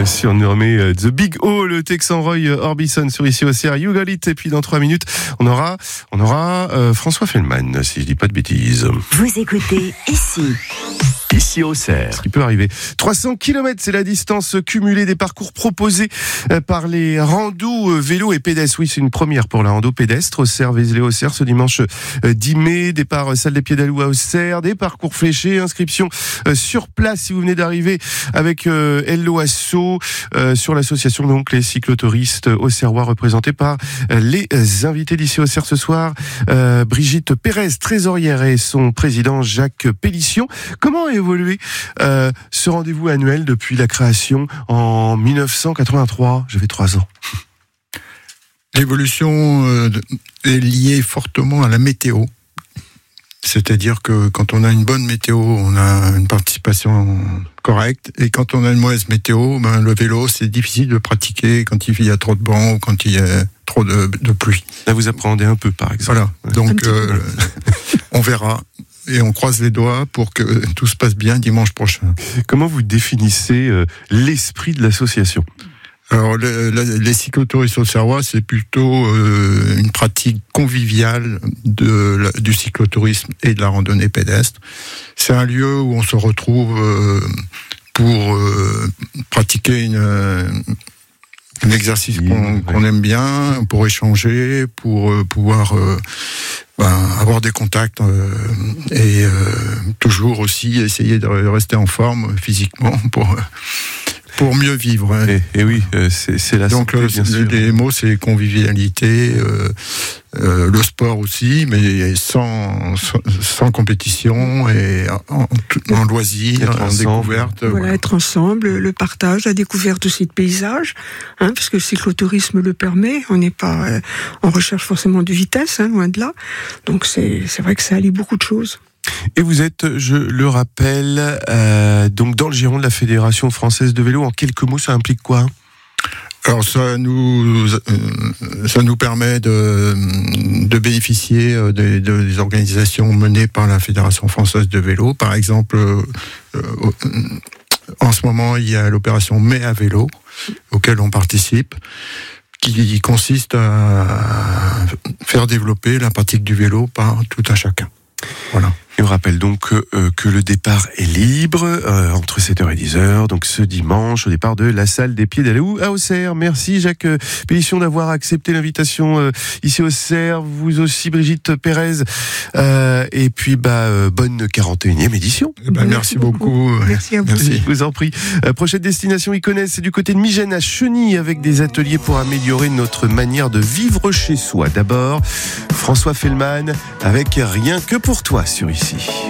surnommé The Big O, le Texan Roy Orbison sur Ici Auxerre, You Got It. Et puis dans 3 minutes, on aura François Fellman, si je dis pas de bêtises. Vous écoutez Ici Auxerre. Ce qui peut arriver. 300 km, c'est la distance cumulée des parcours proposés par les randos vélos et pédestres. Oui, c'est une première pour la rando pédestre. Auxerre-Vézelay-Auxerre, ce dimanche 10 mai. Départ salle des Pieds-d'Alou à Auxerre. Des parcours fléchés. Inscription sur place si vous venez d'arriver avec Hello Asso sur l'association donc les cyclotouristes auxerrois représentés par les invités d'ici Auxerre ce soir. Brigitte Pérez, trésorière, et son président Jacques Pellition. Comment a évolué ce rendez-vous annuel depuis la création en 1983? J'avais 3 ans. L'évolution est liée fortement à la météo. C'est-à-dire que quand on a une bonne météo, on a une participation correcte. Et quand on a une mauvaise météo, le vélo, c'est difficile de pratiquer quand il y a trop de vent ou quand il y a trop de pluie. Là, vous appréhendez un peu, par exemple. Voilà. Ouais. Donc, on verra. Et on croise les doigts pour que tout se passe bien dimanche prochain. Comment vous définissez l'esprit de l'association ? Alors, les cyclotouristes auxerrois, c'est plutôt une pratique conviviale du cyclotourisme et de la randonnée pédestre. C'est un lieu où on se retrouve pour pratiquer un exercice qu'on aime bien, pour échanger, pour pouvoir avoir des contacts et toujours aussi essayer de rester en forme physiquement pour mieux vivre. Hein. Et oui, c'est la donc santé, bien sûr. Les mots, c'est convivialité, le sport aussi, mais sans compétition et en loisir, en découverte. Voilà, être ensemble, le partage, la découverte aussi de paysages, parce que le cyclotourisme le permet. On n'est pas en recherche forcément de vitesse, loin de là. Donc c'est vrai que ça allie beaucoup de choses. Et vous êtes, je le rappelle, donc dans le giron de la Fédération française de vélo. En quelques mots, ça implique quoi ? Alors ça nous permet de bénéficier des organisations menées par la Fédération française de vélo. Par exemple, en ce moment, il y a l'opération Mai à vélo, auquel on participe, qui consiste à faire développer la pratique du vélo par tout un chacun. Voilà. Et on rappelle donc que le départ est libre entre 7h et 10h, donc ce dimanche, au départ de la salle des Pieds-d'Alou à Auxerre. Merci Jacques Pellition d'avoir accepté l'invitation ici à Auxerre. Vous aussi Brigitte Pérez. Et puis bonne 41e édition. Merci beaucoup. Merci à vous. Merci. Je vous en prie. Prochaine destination Iconès, c'est du côté de Migène à Cheny, avec des ateliers pour améliorer notre manière de vivre chez soi. D'abord, François Fellman avec Rien que pour toi sur Ici.